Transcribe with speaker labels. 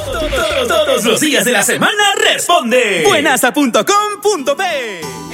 Speaker 1: Todos los días de la semana responde. Buenasa.com.pe